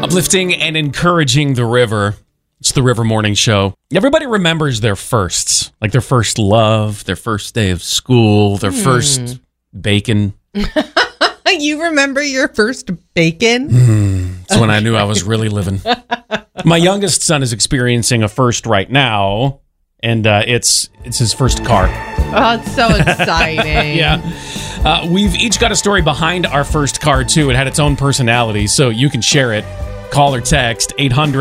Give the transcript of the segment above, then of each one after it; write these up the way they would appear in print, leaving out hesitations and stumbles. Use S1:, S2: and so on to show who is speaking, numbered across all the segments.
S1: Uplifting and encouraging the river. It's the River Morning Show. Everybody remembers their firsts, like their first love, their first day of school, their first bacon.
S2: You remember your first bacon?
S1: That's when I knew I was really living. My youngest son is experiencing a first right now, and it's his first car.
S2: Oh, it's so exciting.
S1: Yeah. We've each got a story behind our first car, too. It had its own personality, so you can share it. Call or text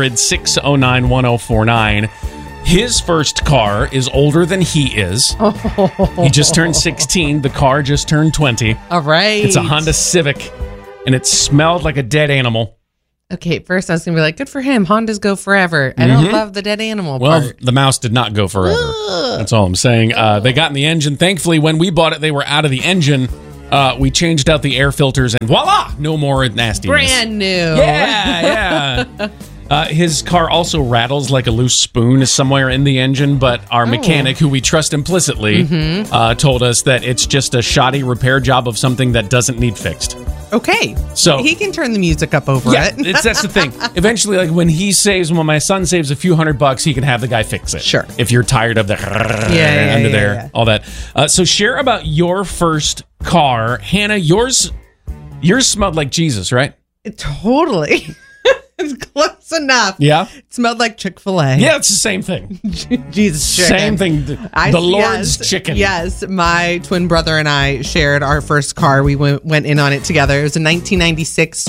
S1: 800-609-1049. His first car is older than he is. He just turned 16. The car just turned 20.
S2: All right.
S1: It's a Honda Civic, and it smelled like a dead animal.
S2: Okay, first I was going to be like, good for him. Hondas go forever. I don't love the dead animal
S1: Well,
S2: part.
S1: the mouse did not go forever. That's all I'm saying. They got in the engine. Thankfully, when we bought it, they were out of the engine. We changed out the air filters, and voila, no more nastiness.
S2: Brand new.
S1: Yeah. His car also rattles like a loose spoon somewhere in the engine, but our mechanic, who we trust implicitly, told us that it's just a shoddy repair job of something that doesn't need fixed.
S2: Okay.
S1: So
S2: he can turn the music up over it.
S1: That's the thing. Eventually, like when my son saves a few $100, he can have the guy fix it.
S2: Sure.
S1: If you're tired of the under there, all that. So share about your first car. Hannah, yours smelled like Jesus, right?
S2: Totally. It's close enough.
S1: Yeah.
S2: It smelled like Chick-fil-A.
S1: Yeah, it's the same thing.
S2: Jesus chicken.
S1: Same thing. The Lord's chicken.
S2: Yes. My twin brother and I shared our first car. We went in on it together. It was a 1996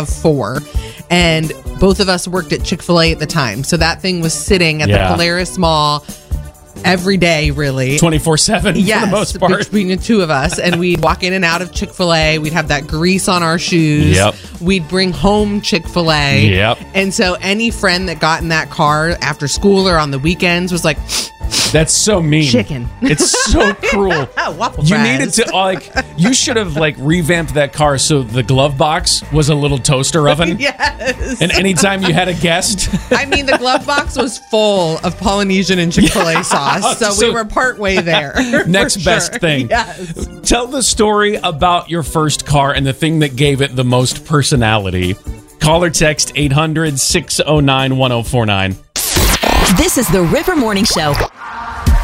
S2: RAV4. And both of us worked at Chick-fil-A at the time. So that thing was sitting at the Polaris Mall every day, really.
S1: 24/7 for the most part.
S2: Between the two of us. And we'd walk in and out of Chick-fil-A. We'd have that grease on our shoes.
S1: Yep.
S2: We'd bring home Chick-fil-A.
S1: Yep.
S2: And so any friend that got in that car after school or on the weekends was like,
S1: that's so mean.
S2: Chicken.
S1: It's so cruel.
S2: Waffle
S1: You
S2: fries.
S1: needed to you should have revamped that car so the glove box was a little toaster oven.
S2: Yes.
S1: And anytime you had a guest,
S2: I mean, the glove box was full of Polynesian and Chick-fil-A sauce, so we were part way there.
S1: next best thing.
S2: Yes.
S1: Tell the story about your first car and the thing that gave it the most personality. Call or text 800-609-1049.
S3: This is the River Morning Show.